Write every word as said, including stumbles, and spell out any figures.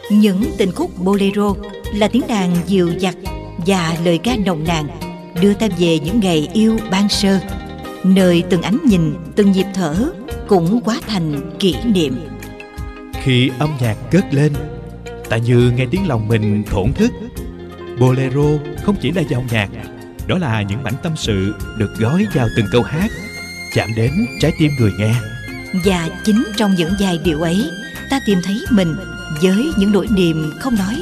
Những tình khúc bolero là tiếng đàn dịu dặt và lời ca nồng nàn đưa ta về những ngày yêu ban sơ, nơi từng ánh nhìn, từng nhịp thở cũng hóa thành kỷ niệm. Khi âm nhạc cất lên, ta như nghe tiếng lòng mình thổn thức. Bolero không chỉ là dòng nhạc, đó là những mảnh tâm sự được gói vào từng câu hát, chạm đến trái tim người nghe. Và chính trong những giai điệu ấy, ta tìm thấy mình với những nỗi niềm không nói